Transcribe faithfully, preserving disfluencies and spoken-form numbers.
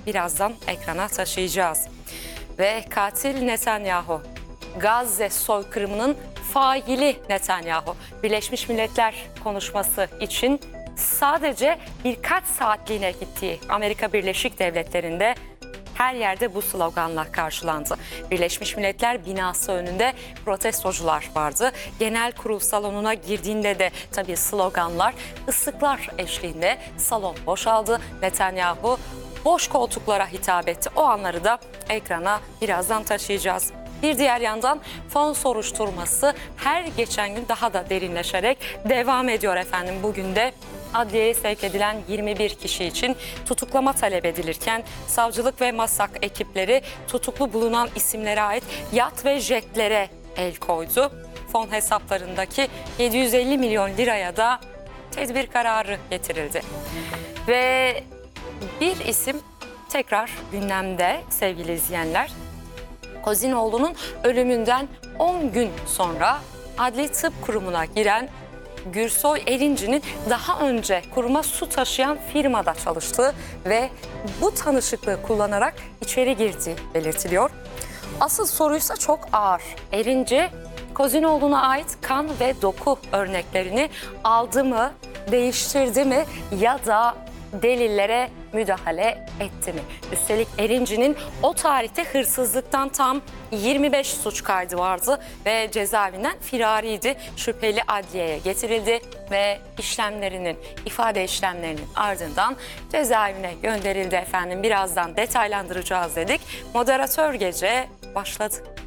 birazdan ekrana taşıyacağız. Ve katil Netanyahu, Gazze soykırımının faili Netanyahu, Birleşmiş Milletler konuşması için sadece birkaç saatliğine gittiği Amerika Birleşik Devletleri'nde her yerde bu sloganla karşılandı. Birleşmiş Milletler binası önünde protestocular vardı. Genel kurul salonuna girdiğinde de tabii sloganlar, ıslıklar eşliğinde salon boşaldı. Netanyahu boş koltuklara hitap etti. O anları da ekrana birazdan taşıyacağız. Bir diğer yandan fon soruşturması her geçen gün daha da derinleşerek devam ediyor efendim. Bugün de adliyeye sevk edilen yirmi bir kişi için tutuklama talep edilirken savcılık ve MASAK ekipleri tutuklu bulunan isimlere ait yat ve jetlere el koydu. Fon hesaplarındaki yedi yüz elli milyon liraya da tedbir kararı getirildi. Ve bir isim tekrar gündemde sevgili izleyenler. Kozinoğlu'nun ölümünden on gün sonra Adli Tıp Kurumu'na giren Gürsoy Erinci'nin daha önce kuruma su taşıyan firmada çalıştığı ve bu tanışıklığı kullanarak içeri girdiği belirtiliyor. Asıl soruysa çok ağır. Erinci, Kozinoğlu'na ait kan ve doku örneklerini aldı mı, değiştirdi mi ya da delillere müdahale etti mi? Üstelik Erinci'nin o tarihte hırsızlıktan tam yirmi beş suç kaydı vardı ve cezaevinden firariydi. Şüpheli adliyeye getirildi ve işlemlerinin, ifade işlemlerinin ardından cezaevine gönderildi efendim. Birazdan detaylandıracağız dedik. Moderatör gece başladı.